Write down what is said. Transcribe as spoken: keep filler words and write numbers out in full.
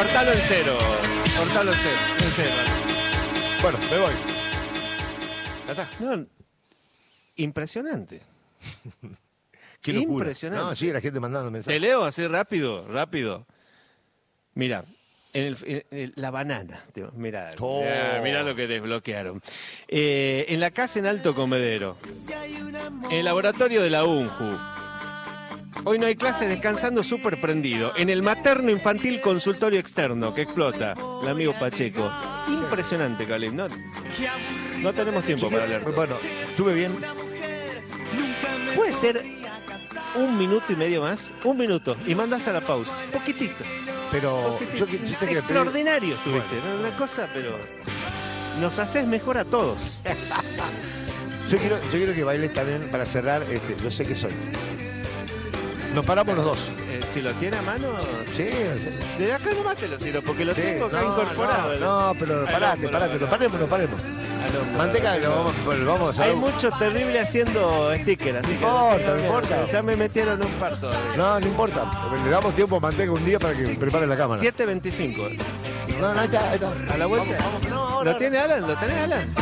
Cortalo en cero. Cortalo en cero. En cero. Bueno, me voy. ¿Ya está? No, impresionante. Qué locura. Impresionante. No, sigue la gente mandando mensajes. Te leo así rápido, rápido. Mira, en, el, en el- la banana. Mira, Oh. mira lo que desbloquearon. Eh, en la casa en Alto Comedero. En el laboratorio de la UNJU. Hoy no hay clase, descansando súper prendido. En el materno infantil consultorio externo que explota. El amigo Pacheco. Impresionante, Kalim. No, no tenemos tiempo para leer. Bueno, estuve bien. Puede ser un minuto y medio más. Un minuto. Y mandas a la pausa. Poquitito. Pero yo, que- yo te quería pedir... Extraordinario estuviste. ¿no? Una cosa, pero... Nos haces mejor a todos. Yo quiero, yo quiero que bailes también para cerrar. Este, yo sé que soy. Nos paramos los dos. Eh, si lo tiene a mano... Sí, sí. Desde acá nomás te lo tiro, porque lo Sí, tengo acá no, incorporado. No, no, pero Al parate, hombro, parate, al no paremos, no paremos. Al hombro. Manteca, lo vamos, bueno, vamos a hacer. Hay mucho terrible haciendo stickers, así No que importa, tengan no miedo. importa. Ya me metieron un par todavía. No, no importa. Le damos tiempo a Manteca un día para que prepare la cámara. siete veinticinco. No, no, ahí está, ahí está. A la vuelta. Vamos, vamos, no, ahora, ¿Lo tiene Alan? ¿Lo tenés, Alan?